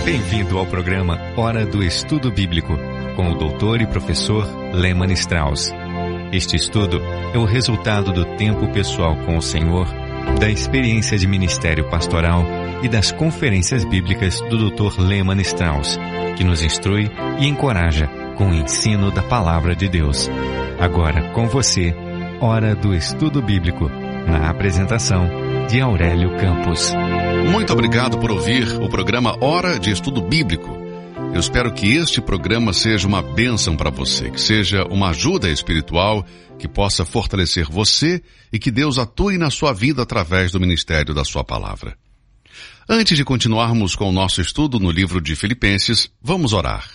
Bem-vindo ao programa Hora do Estudo Bíblico, com o doutor e professor Lehmann Strauss. Este estudo é o resultado do tempo pessoal com o Senhor, da experiência de ministério pastoral e das conferências bíblicas do Dr. Lehmann Strauss, que nos instrui e encoraja com o ensino da Palavra de Deus. Agora com você, Hora do Estudo Bíblico, na apresentação de Aurélio Campos. Muito obrigado por ouvir o programa Hora de Estudo Bíblico. Eu espero que este programa seja uma bênção para você, que seja uma ajuda espiritual, que possa fortalecer você e que Deus atue na sua vida através do ministério da sua palavra. Antes de continuarmos com o nosso estudo no livro de Filipenses, vamos orar.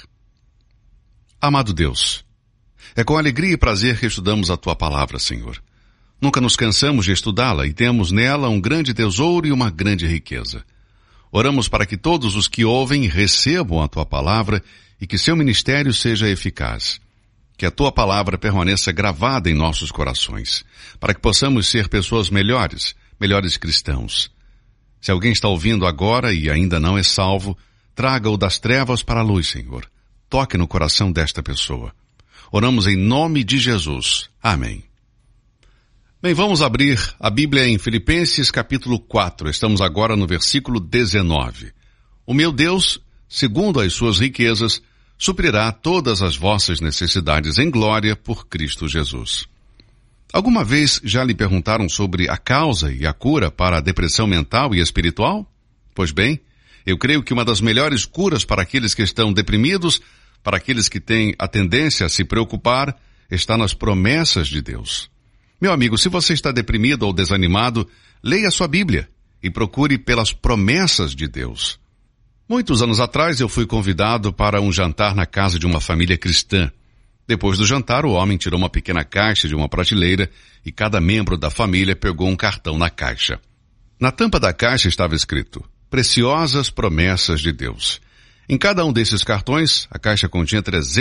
Amado Deus, é com alegria e prazer que estudamos a tua palavra, Senhor. Nunca nos cansamos de estudá-la e temos nela um grande tesouro e uma grande riqueza. Oramos para que todos os que ouvem recebam a tua palavra e que seu ministério seja eficaz. Que a tua palavra permaneça gravada em nossos corações, para que possamos ser pessoas melhores cristãos. Se alguém está ouvindo agora e ainda não é salvo, traga-o das trevas para a luz, Senhor. Toque no coração desta pessoa. Oramos em nome de Jesus. Amém. Bem, vamos abrir a Bíblia em Filipenses capítulo 4. Estamos agora no versículo 19. O meu Deus, segundo as suas riquezas, suprirá todas as vossas necessidades em glória por Cristo Jesus. Alguma vez já lhe perguntaram sobre a causa e a cura para a depressão mental e espiritual? Pois bem, eu creio que uma das melhores curas para aqueles que estão deprimidos, para aqueles que têm a tendência a se preocupar, está nas promessas de Deus. Meu amigo, se você está deprimido ou desanimado, leia a sua Bíblia e procure pelas promessas de Deus. Muitos anos atrás eu fui convidado para um jantar na casa de uma família cristã. Depois do jantar, o homem tirou uma pequena caixa de uma prateleira e cada membro da família pegou um cartão na caixa. Na tampa da caixa estava escrito: Preciosas promessas de Deus. Em cada um desses cartões, a caixa continha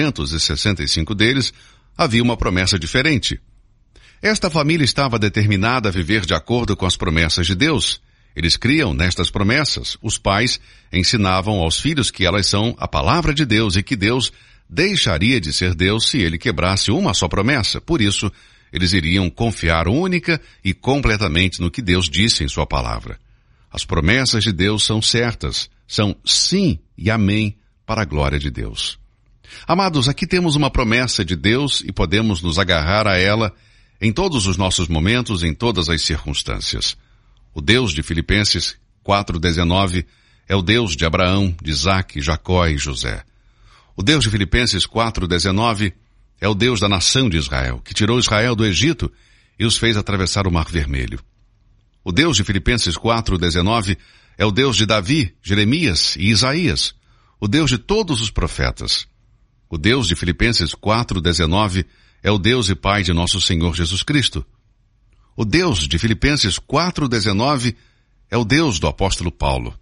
365 deles, havia uma promessa diferente. Esta família estava determinada a viver de acordo com as promessas de Deus. Eles criam nestas promessas. Os pais ensinavam aos filhos que elas são a palavra de Deus e que Deus deixaria de ser Deus se ele quebrasse uma só promessa. Por isso, eles iriam confiar única e completamente no que Deus disse em sua palavra. As promessas de Deus são certas, são sim e amém para a glória de Deus. Amados, aqui temos uma promessa de Deus e podemos nos agarrar a ela em todos os nossos momentos, em todas as circunstâncias. O Deus de Filipenses 4:19 é o Deus de Abraão, de Isaque, Jacó e José. O Deus de Filipenses 4:19 é o Deus da nação de Israel, que tirou Israel do Egito e os fez atravessar o Mar Vermelho. O Deus de Filipenses 4:19 é o Deus de Davi, Jeremias e Isaías, o Deus de todos os profetas. O Deus de Filipenses 4:19 é o Deus e Pai de nosso Senhor Jesus Cristo. O Deus de Filipenses 4:19 é o Deus do apóstolo Paulo.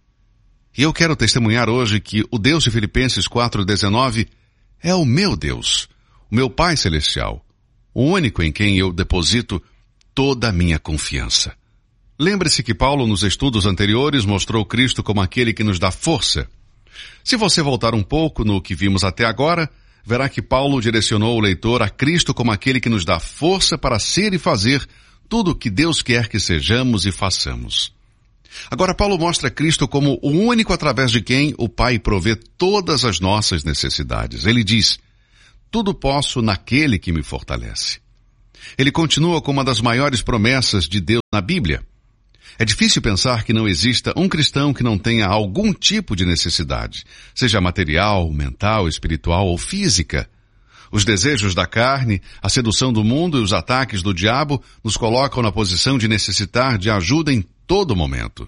E eu quero testemunhar hoje que o Deus de Filipenses 4:19 é o meu Deus, o meu Pai Celestial, o único em quem eu deposito toda a minha confiança. Lembre-se que Paulo, nos estudos anteriores, mostrou Cristo como aquele que nos dá força. Se você voltar um pouco no que vimos até agora, verá que Paulo direcionou o leitor a Cristo como aquele que nos dá força para ser e fazer tudo o que Deus quer que sejamos e façamos. Agora Paulo mostra Cristo como o único através de quem o Pai provê todas as nossas necessidades. Ele diz: tudo posso naquele que me fortalece. Ele continua com uma das maiores promessas de Deus na Bíblia. É difícil pensar que não exista um cristão que não tenha algum tipo de necessidade, seja material, mental, espiritual ou física. Os desejos da carne, a sedução do mundo e os ataques do diabo nos colocam na posição de necessitar de ajuda em todo momento.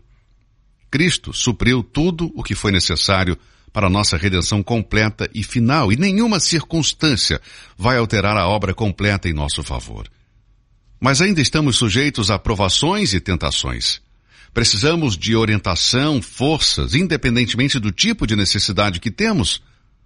Cristo supriu tudo o que foi necessário para a nossa redenção completa e final, e nenhuma circunstância vai alterar a obra completa em nosso favor. Mas ainda estamos sujeitos a provações e tentações. Precisamos de orientação, forças, independentemente do tipo de necessidade que temos.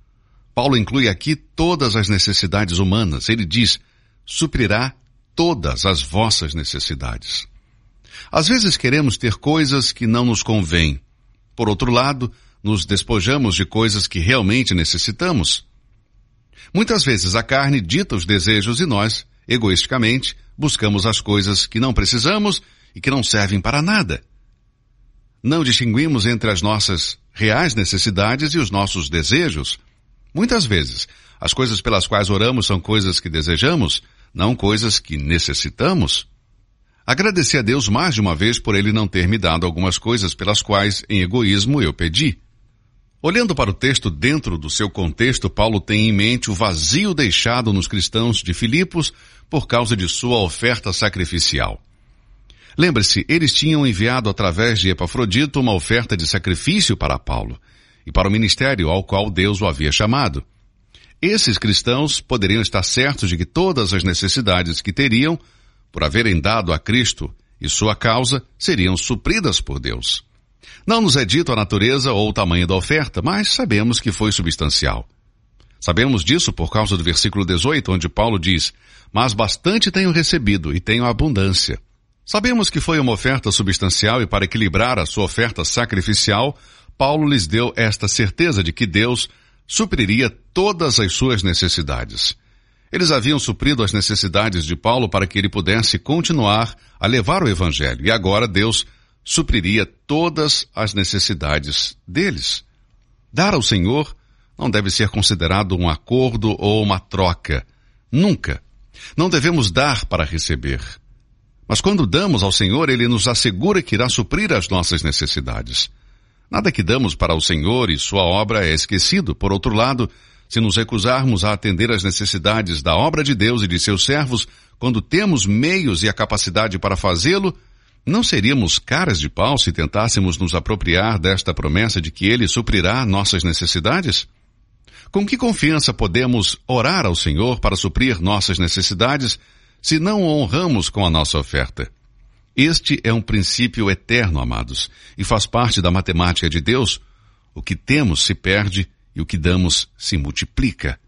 Paulo inclui aqui todas as necessidades humanas. Ele diz: suprirá todas as vossas necessidades. Às vezes queremos ter coisas que não nos convêm. Por outro lado, nos despojamos de coisas que realmente necessitamos. Muitas vezes a carne dita os desejos e nós, egoisticamente, buscamos as coisas que não precisamos e que não servem para nada. Não distinguimos entre as nossas reais necessidades e os nossos desejos. Muitas vezes, as coisas pelas quais oramos são coisas que desejamos, não coisas que necessitamos. Agradeci a Deus mais de uma vez por Ele não ter me dado algumas coisas pelas quais, em egoísmo, eu pedi. Olhando para o texto dentro do seu contexto, Paulo tem em mente o vazio deixado nos cristãos de Filipos por causa de sua oferta sacrificial. Lembre-se, eles tinham enviado através de Epafrodito uma oferta de sacrifício para Paulo e para o ministério ao qual Deus o havia chamado. Esses cristãos poderiam estar certos de que todas as necessidades que teriam, por haverem dado a Cristo e sua causa, seriam supridas por Deus. Não nos é dito a natureza ou o tamanho da oferta, mas sabemos que foi substancial. Sabemos disso por causa do versículo 18, onde Paulo diz: "Mas bastante tenho recebido e tenho abundância." Sabemos que foi uma oferta substancial e para equilibrar a sua oferta sacrificial, Paulo lhes deu esta certeza de que Deus supriria todas as suas necessidades. Eles haviam suprido as necessidades de Paulo para que ele pudesse continuar a levar o Evangelho, e agora Deus supriria todas as necessidades deles. Dar ao Senhor não deve ser considerado um acordo ou uma troca. Nunca. Não devemos dar para receber. Mas quando damos ao Senhor, Ele nos assegura que irá suprir as nossas necessidades. Nada que damos para o Senhor e sua obra é esquecido. Por outro lado, se nos recusarmos a atender às necessidades da obra de Deus e de seus servos, quando temos meios e a capacidade para fazê-lo, não seríamos caras de pau se tentássemos nos apropriar desta promessa de que Ele suprirá nossas necessidades? Com que confiança podemos orar ao Senhor para suprir nossas necessidades se não o honramos com a nossa oferta? Este é um princípio eterno, amados, e faz parte da matemática de Deus. O que temos se perde e o que damos se multiplica.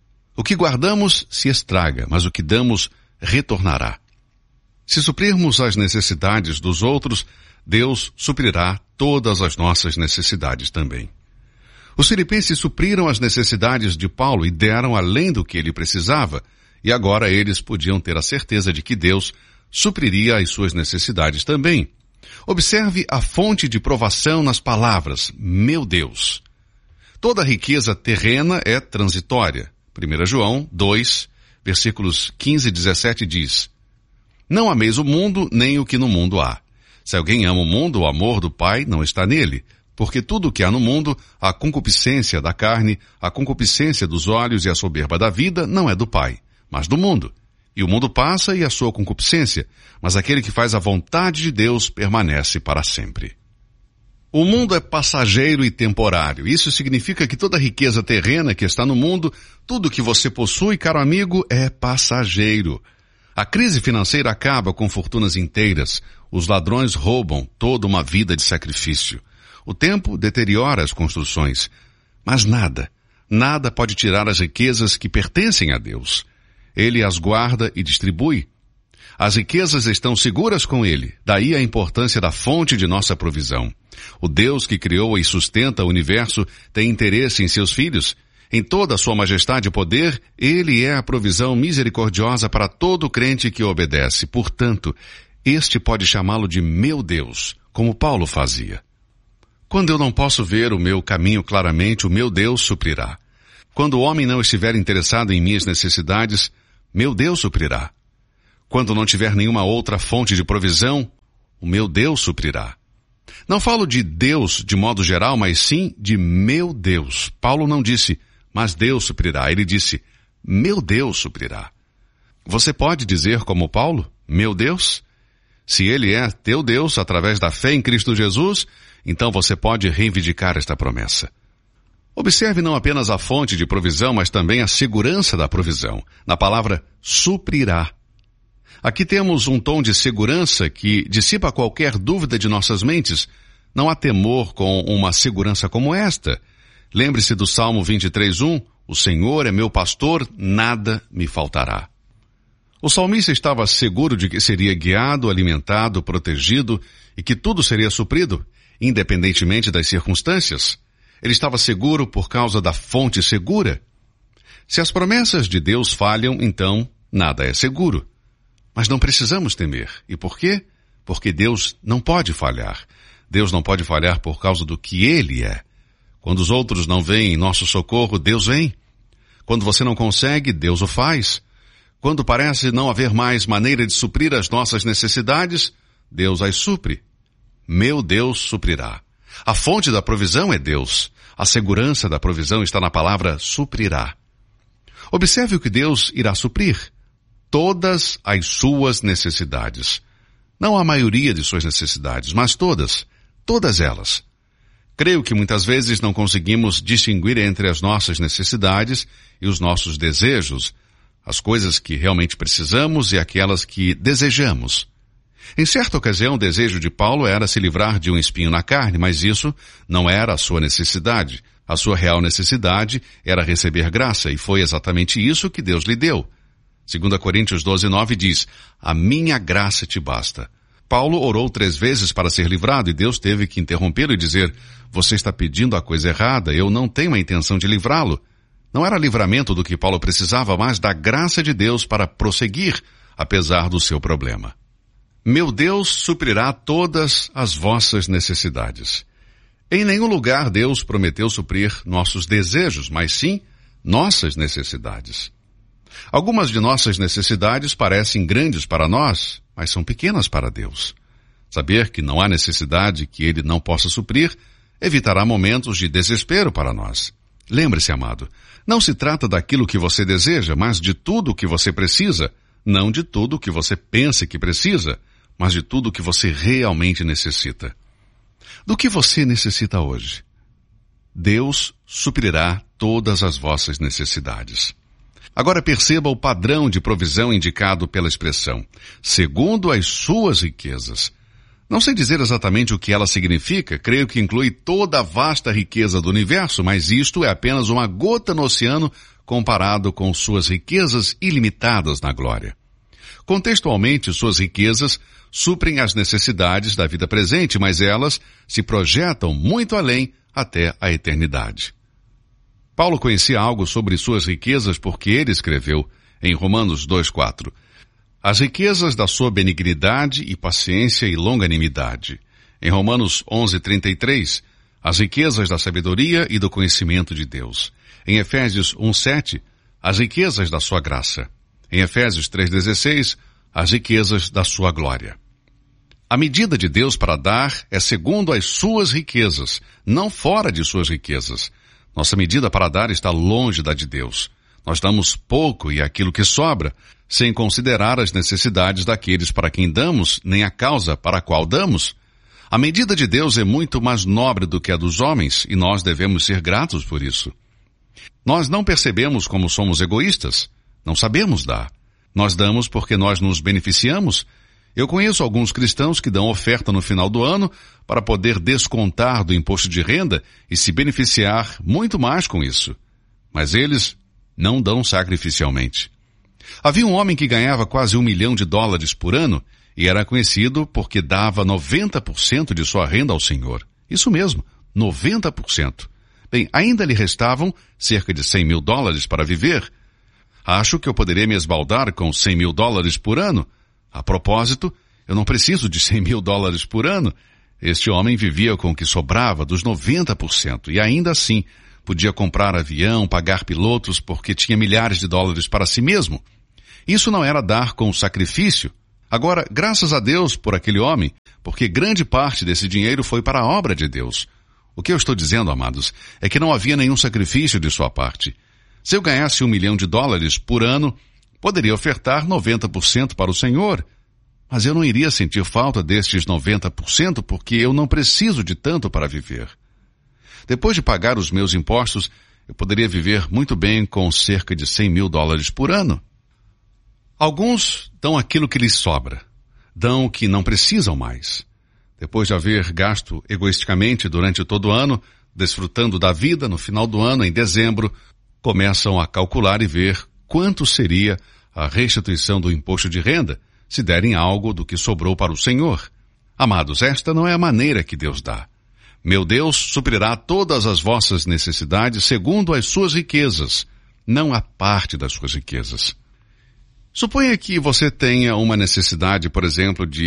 O que guardamos se estraga, mas o que damos retornará. Se suprirmos as necessidades dos outros, Deus suprirá todas as nossas necessidades também. Os filipenses supriram as necessidades de Paulo e deram além do que ele precisava, e agora eles podiam ter a certeza de que Deus supriria as suas necessidades também. Observe a fonte de provação nas palavras, meu Deus. Toda riqueza terrena é transitória. 1 João 2, versículos 15 e 17 diz: "Não ameis o mundo, nem o que no mundo há. Se alguém ama o mundo, o amor do Pai não está nele. Porque tudo o que há no mundo, a concupiscência da carne, a concupiscência dos olhos e a soberba da vida, não é do Pai, mas do mundo. E o mundo passa e a sua concupiscência, mas aquele que faz a vontade de Deus permanece para sempre." O mundo é passageiro e temporário. Isso significa que toda riqueza terrena que está no mundo, tudo que você possui, caro amigo, é passageiro. A crise financeira acaba com fortunas inteiras. Os ladrões roubam toda uma vida de sacrifício. O tempo deteriora as construções. Mas nada pode tirar as riquezas que pertencem a Deus. Ele as guarda e distribui. As riquezas estão seguras com Ele. Daí a importância da fonte de nossa provisão. O Deus que criou e sustenta o universo tem interesse em seus filhos. Em toda a sua majestade e poder, Ele é a provisão misericordiosa para todo crente que obedece. Portanto, este pode chamá-lo de meu Deus, como Paulo fazia. Quando eu não posso ver o meu caminho claramente, o meu Deus suprirá. Quando o homem não estiver interessado em minhas necessidades, meu Deus suprirá. Quando não tiver nenhuma outra fonte de provisão, o meu Deus suprirá. Não falo de Deus de modo geral, mas sim de meu Deus. Paulo não disse, mas Deus suprirá. Ele disse, meu Deus suprirá. Você pode dizer como Paulo, meu Deus? Se Ele é teu Deus através da fé em Cristo Jesus, então você pode reivindicar esta promessa. Observe não apenas a fonte de provisão, mas também a segurança da provisão. Na palavra suprirá. Aqui temos um tom de segurança que dissipa qualquer dúvida de nossas mentes. Não há temor com uma segurança como esta. Lembre-se do Salmo 23:1, o Senhor é meu pastor, nada me faltará. O salmista estava seguro de que seria guiado, alimentado, protegido e que tudo seria suprido, independentemente das circunstâncias. Ele estava seguro por causa da fonte segura. Se as promessas de Deus falham, então nada é seguro. Mas não precisamos temer. E por quê? Porque Deus não pode falhar. Deus não pode falhar por causa do que Ele é. Quando os outros não vêm em nosso socorro, Deus vem. Quando você não consegue, Deus o faz. Quando parece não haver mais maneira de suprir as nossas necessidades, Deus as supre. Meu Deus suprirá. A fonte da provisão é Deus. A segurança da provisão está na palavra suprirá. Observe o que Deus irá suprir. Todas as suas necessidades. Não a maioria de suas necessidades, mas todas. Todas elas. Creio que muitas vezes não conseguimos distinguir entre as nossas necessidades e os nossos desejos, as coisas que realmente precisamos e aquelas que desejamos. Em certa ocasião, o desejo de Paulo era se livrar de um espinho na carne, mas isso não era a sua necessidade. A sua real necessidade era receber graça, e foi exatamente isso que Deus lhe deu. 2 Coríntios 12:9 diz, a minha graça te basta. Paulo orou 3 vezes para ser livrado e Deus teve que interrompê-lo e dizer, você está pedindo a coisa errada, eu não tenho a intenção de livrá-lo. Não era livramento do que Paulo precisava, mas da graça de Deus para prosseguir, apesar do seu problema. Meu Deus suprirá todas as vossas necessidades. Em nenhum lugar Deus prometeu suprir nossos desejos, mas sim nossas necessidades. Algumas de nossas necessidades parecem grandes para nós, mas são pequenas para Deus. Saber que não há necessidade que Ele não possa suprir evitará momentos de desespero para nós. Lembre-se, amado, não se trata daquilo que você deseja, mas de tudo o que você precisa, não de tudo o que você pensa que precisa, mas de tudo o que você realmente necessita. Do que você necessita hoje? Deus suprirá todas as vossas necessidades. Agora perceba o padrão de provisão indicado pela expressão, segundo as suas riquezas. Não sei dizer exatamente o que ela significa, creio que inclui toda a vasta riqueza do universo, mas isto é apenas uma gota no oceano comparado com suas riquezas ilimitadas na glória. Contextualmente, suas riquezas suprem as necessidades da vida presente, mas elas se projetam muito além até a eternidade. Paulo conhecia algo sobre suas riquezas porque ele escreveu em Romanos 2:4, as riquezas da sua benignidade e paciência e longanimidade. Em Romanos 11:33, as riquezas da sabedoria e do conhecimento de Deus. Em Efésios 1:7, as riquezas da sua graça. Em Efésios 3:16, as riquezas da sua glória. A medida de Deus para dar é segundo as suas riquezas, não fora de suas riquezas. Nossa medida para dar está longe da de Deus. Nós damos pouco e aquilo que sobra, sem considerar as necessidades daqueles para quem damos, nem a causa para a qual damos. A medida de Deus é muito mais nobre do que a dos homens, e nós devemos ser gratos por isso. Nós não percebemos como somos egoístas. Não sabemos dar. Nós damos porque nós nos beneficiamos. Eu conheço alguns cristãos que dão oferta no final do ano para poder descontar do imposto de renda e se beneficiar muito mais com isso. Mas eles não dão sacrificialmente. Havia um homem que ganhava quase $1 milhão por ano e era conhecido porque dava 90% de sua renda ao Senhor. Isso mesmo, 90%. Bem, ainda lhe restavam cerca de $100 mil para viver. Acho que eu poderia me esbaldar com $100 mil por ano. A propósito, eu não preciso de $100 mil por ano. Este homem vivia com o que sobrava dos 90% e ainda assim podia comprar avião, pagar pilotos porque tinha milhares de dólares para si mesmo. Isso não era dar com sacrifício. Agora, graças a Deus por aquele homem, porque grande parte desse dinheiro foi para a obra de Deus. O que eu estou dizendo, amados, é que não havia nenhum sacrifício de sua parte. Se eu ganhasse $1 milhão por ano, poderia ofertar 90% para o Senhor. Mas eu não iria sentir falta destes 90% porque eu não preciso de tanto para viver. Depois de pagar os meus impostos, eu poderia viver muito bem com cerca de $100 mil por ano. Alguns dão aquilo que lhes sobra. Dão o que não precisam mais. Depois de haver gasto egoisticamente durante todo o ano, desfrutando da vida, no final do ano, em dezembro, começam a calcular e ver quanto seria a restituição do imposto de renda se derem algo do que sobrou para o Senhor. Amados, esta não é a maneira que Deus dá. Meu Deus suprirá todas as vossas necessidades segundo as suas riquezas, não a parte das suas riquezas. Suponha que você tenha uma necessidade, por exemplo, de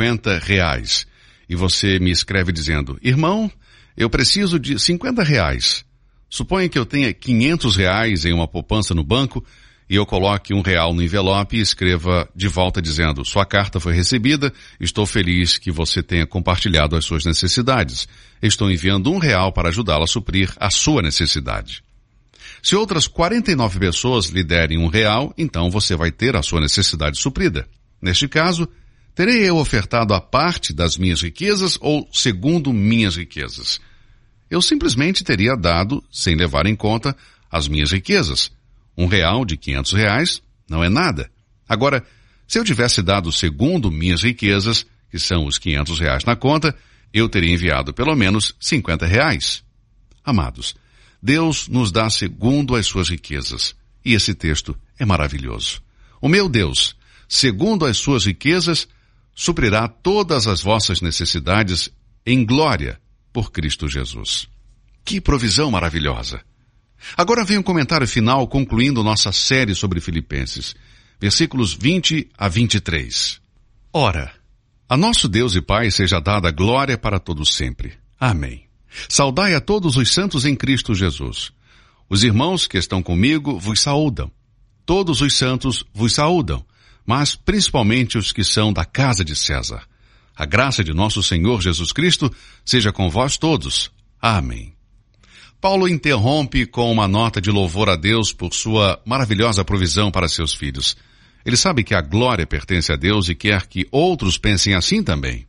R$50, e você me escreve dizendo: irmão, eu preciso de R$50. Suponha que eu tenha R$500 em uma poupança no banco, e eu coloque R$1 no envelope e escreva de volta dizendo: sua carta foi recebida, estou feliz que você tenha compartilhado as suas necessidades. Estou enviando R$1 para ajudá-la a suprir a sua necessidade. Se outras 49 pessoas lhe derem R$1, então você vai ter a sua necessidade suprida. Neste caso, terei eu ofertado a parte das minhas riquezas ou segundo minhas riquezas? Eu simplesmente teria dado, sem levar em conta, as minhas riquezas. R$1 de R$500 não é nada. Agora, se eu tivesse dado segundo minhas riquezas, que são os R$500 na conta, eu teria enviado pelo menos R$50. Amados, Deus nos dá segundo as suas riquezas. E esse texto é maravilhoso. O meu Deus, segundo as suas riquezas, suprirá todas as vossas necessidades em glória por Cristo Jesus. Que provisão maravilhosa! Agora vem um comentário final concluindo nossa série sobre Filipenses. Versículos 20 a 23. Ora, a nosso Deus e Pai seja dada glória para todos sempre. Amém. Saudai a todos os santos em Cristo Jesus. Os irmãos que estão comigo vos saúdam. Todos os santos vos saúdam, mas principalmente os que são da casa de César. A graça de nosso Senhor Jesus Cristo seja com vós todos. Amém. Paulo interrompe com uma nota de louvor a Deus por sua maravilhosa provisão para seus filhos. Ele sabe que a glória pertence a Deus e quer que outros pensem assim também.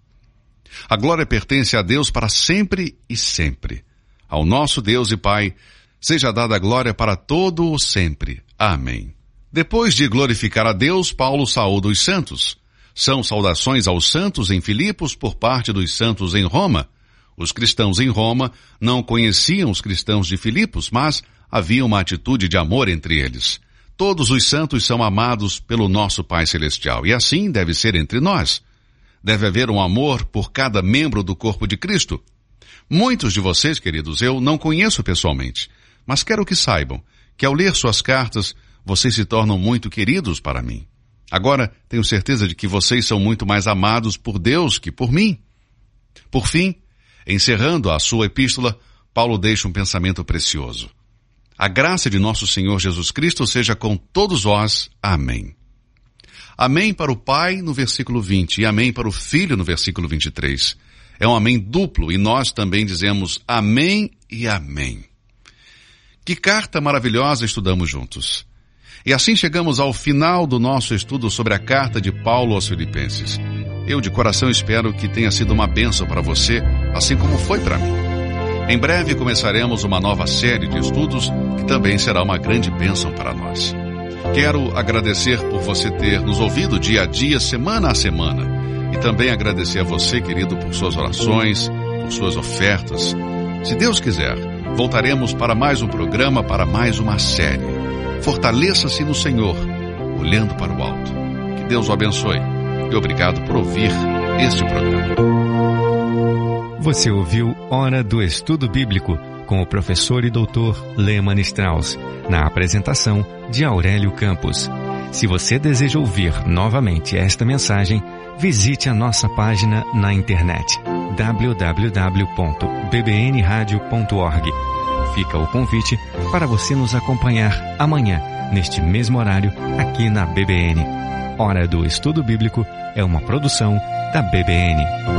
A glória pertence a Deus para sempre e sempre. Ao nosso Deus e Pai, seja dada a glória para todo o sempre. Amém. Depois de glorificar a Deus, Paulo saúda os santos. São saudações aos santos em Filipos por parte dos santos em Roma. Os cristãos em Roma não conheciam os cristãos de Filipos, mas havia uma atitude de amor entre eles. Todos os santos são amados pelo nosso Pai Celestial, e assim deve ser entre nós. Deve haver um amor por cada membro do corpo de Cristo. Muitos de vocês, queridos, eu não conheço pessoalmente, mas quero que saibam que ao ler suas cartas, vocês se tornam muito queridos para mim. Agora, tenho certeza de que vocês são muito mais amados por Deus que por mim. Por fim, encerrando a sua epístola, Paulo deixa um pensamento precioso. A graça de nosso Senhor Jesus Cristo seja com todos vós. Amém. Amém para o Pai no versículo 20 e amém para o Filho no versículo 23. É um amém duplo e nós também dizemos amém e amém. Que carta maravilhosa estudamos juntos. E assim chegamos ao final do nosso estudo sobre a carta de Paulo aos Filipenses. Eu de coração espero que tenha sido uma bênção para você, assim como foi para mim. Em breve começaremos uma nova série de estudos que também será uma grande bênção para nós. Quero agradecer por você ter nos ouvido dia a dia, semana a semana. E também agradecer a você, querido, por suas orações, por suas ofertas. Se Deus quiser, voltaremos para mais um programa, para mais uma série. Fortaleça-se no Senhor, olhando para o alto. Que Deus o abençoe. E obrigado por ouvir este programa. Você ouviu Hora do Estudo Bíblico com o professor e doutor Lehmann Strauss, na apresentação de Aurélio Campos. Se você deseja ouvir novamente esta mensagem, visite a nossa página na internet www.bbnradio.org. Fica o convite para você nos acompanhar amanhã, neste mesmo horário, aqui na BBN. Hora do Estudo Bíblico é uma produção da BBN.